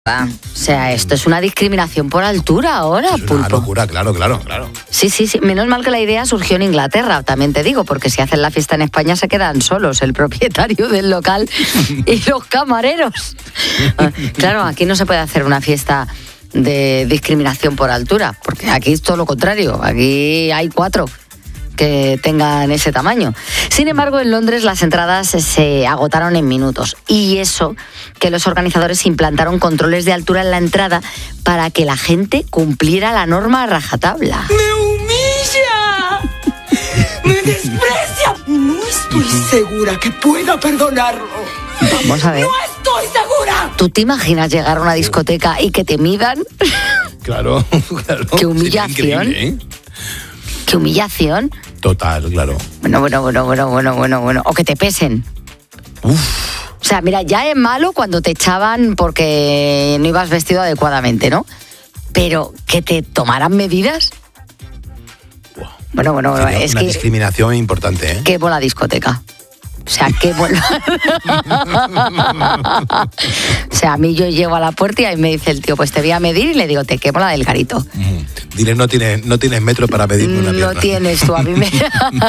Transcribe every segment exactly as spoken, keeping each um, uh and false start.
O sea, esto es una discriminación por altura ahora, es una Pulpo. locura, claro, claro, claro. Sí, sí, sí. Menos mal que la idea surgió en Inglaterra, también te digo, porque si hacen la fiesta en España se quedan solos el propietario del local y los camareros. Claro, aquí no se puede hacer una fiesta de discriminación por altura, porque aquí es todo lo contrario. Aquí hay cuatro que tengan ese tamaño. Sin embargo, en Londres las entradas se agotaron en minutos. Y eso que los organizadores implantaron controles de altura en la entrada para que la gente cumpliera la norma a rajatabla. ¡Me humilla! ¡Me desprecia! No estoy segura que pueda perdonarlo. Vamos a ver. ¡No estoy segura! ¿Tú te imaginas llegar a una discoteca y que te midan? Claro, claro. ¡Qué humillación! ¿Eh? ¡Qué humillación! Total, claro. Bueno, bueno, bueno, bueno, bueno, bueno, bueno. O que te pesen. Uf. O sea, mira, ya es malo cuando te echaban porque no ibas vestido adecuadamente, ¿no? Pero que te tomaran medidas. Wow. Bueno, bueno, bueno, Sería es una que... discriminación importante, ¿eh? Qué buena discoteca. O sea, qué buena... O sea, a mí yo llego a la puerta y ahí me dice el tío, pues te voy a medir y le digo, te quemo la del garito. Mm. Dile, no tienes, no tienes metro para medirme una pierna. No tienes tú, a mí me...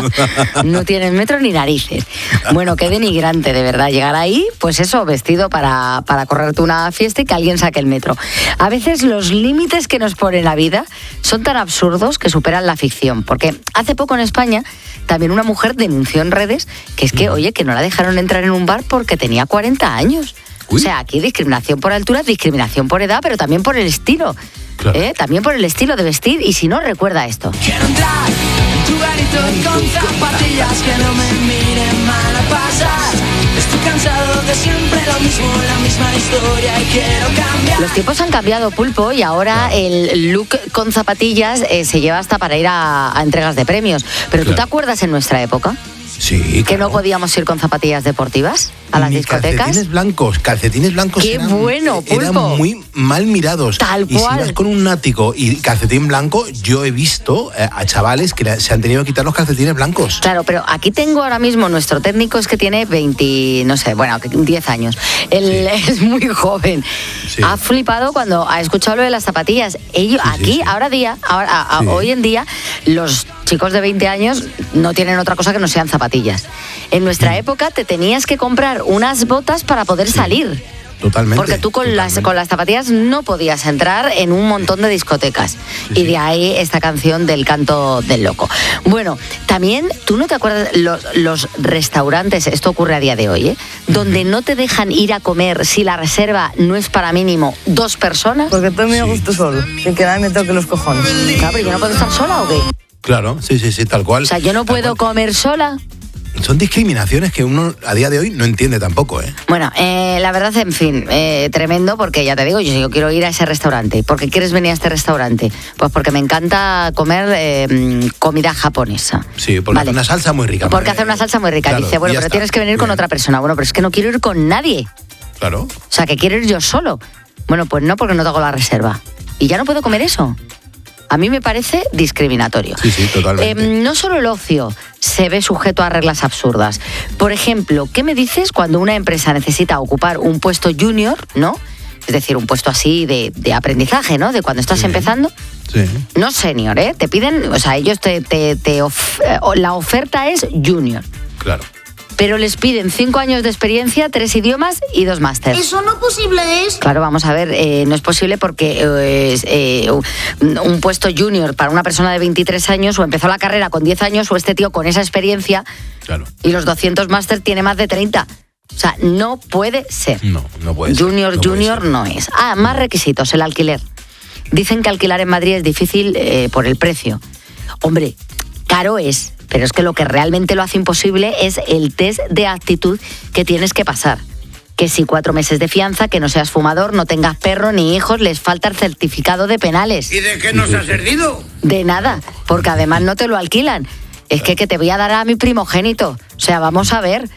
No tienes metro ni narices. Bueno, qué denigrante, de verdad, llegar ahí, pues eso, vestido para, para correrte una fiesta y que alguien saque el metro. A veces los límites que nos pone la vida son tan absurdos que superan la ficción. Porque hace poco en España también una mujer denunció en redes que es que, oye, que no la dejaron entrar en un bar porque tenía cuarenta años. Uy. O sea, aquí discriminación por altura, discriminación por edad, pero también por el estilo. Claro. ¿Eh? También por el estilo de vestir. Y si no, recuerda esto. Quiero entrar en tu garito con zapatillas que no me miren mal a pasar. Estoy cansado de siempre lo mismo, la misma historia y quiero cambiar. Los tiempos han cambiado, Pulpo, y ahora claro. el look con zapatillas eh, se lleva hasta para ir a, a entregas de premios. Pero claro. ¿tú te acuerdas en nuestra época? Sí, ¿Que claro. no podíamos ir con zapatillas deportivas a las Ni discotecas? Calcetines blancos, calcetines blancos. ¡Qué eran, bueno, Pulpo! Eran muy mal mirados. Tal y cual. si vas con un nático y calcetín blanco, yo he visto eh, a chavales que se han tenido que quitar los calcetines blancos. Claro, pero aquí tengo ahora mismo, nuestro técnico es que tiene veinte, no sé, bueno, diez años. Él sí. es muy joven. Sí. Ha flipado cuando ha escuchado lo de las zapatillas. Ellos, sí, aquí, sí, sí. ahora día, ahora, a, sí. hoy en día, los chicos de veinte años no tienen otra cosa que no sean zapatillas. En nuestra época te tenías que comprar unas botas para poder sí, salir. Totalmente. Porque tú con totalmente. las, con las zapatillas no podías entrar en un montón de discotecas. Sí, y de ahí esta canción del canto del loco. Bueno, también, ¿tú no te acuerdas los, los restaurantes, esto ocurre a día de hoy, ¿eh? Donde no te dejan ir a comer si la reserva no es para mínimo dos personas? Porque estoy muy a gusto solo. Y que nadie me toque los cojones. Claro, pero yo no puedo estar sola, ¿o qué? Claro, sí, sí, sí, tal cual. O sea, yo no puedo comer sola. Son discriminaciones que uno a día de hoy no entiende tampoco, ¿eh? Bueno, eh, la verdad, en fin, eh, tremendo, porque ya te digo, yo, yo quiero ir a ese restaurante. ¿Por qué quieres venir a este restaurante? Pues porque me encanta comer eh, comida japonesa. Sí, porque vale. hace una salsa muy rica. Porque hace una salsa muy rica. Claro, dice, bueno, pero está. tienes que venir Bien. con otra persona. Bueno, pero es que no quiero ir con nadie. Claro. O sea, que quiero ir yo solo. Bueno, pues no, porque no te hago la reserva. Y ya no puedo comer eso. A mí me parece discriminatorio. Sí, sí, totalmente. Eh, no solo el ocio se ve sujeto a reglas absurdas. Por ejemplo, ¿qué me dices cuando una empresa necesita ocupar un puesto junior, ¿no? Es decir, un puesto así de, de aprendizaje, ¿no? De cuando estás sí. empezando. Sí. No senior, ¿eh? Te piden, o sea, ellos te, te, te of, eh, la oferta es junior. Claro. Pero les piden cinco años de experiencia, tres idiomas y dos másters. ¿Eso no posible es? Claro, vamos a ver, eh, no es posible porque eh, eh, un puesto junior para una persona de veintitrés años o empezó la carrera con diez años o este tío con esa experiencia claro. y los doscientos máster tiene más de treinta. O sea, no puede ser. No, no puede junior, ser. No junior puede ser. no es. Ah, más requisitos, el alquiler. Dicen que alquilar en Madrid es difícil eh, por el precio. Hombre, caro es. Pero es que lo que realmente lo hace imposible es el test de actitud que tienes que pasar. Que si cuatro meses de fianza, que no seas fumador, no tengas perro ni hijos, les falta el certificado de penales. ¿Y de qué nos ha servido? De nada, porque además no te lo alquilan. Es que, que te voy a dar a mi primogénito. O sea, vamos a ver.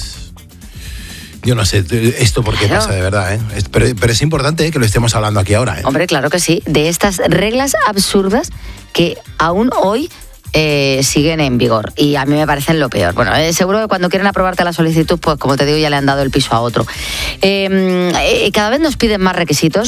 Yo no sé esto por qué claro. pasa de verdad, ¿eh? Pero, pero es importante ¿eh? que lo estemos hablando aquí ahora, ¿eh? Hombre, claro que sí. De estas reglas absurdas que aún hoy eh, siguen en vigor y a mí me parecen lo peor. Bueno, eh, seguro que cuando quieren aprobarte la solicitud, pues como te digo, ya le han dado el piso a otro. Eh, eh, cada vez nos piden más requisitos.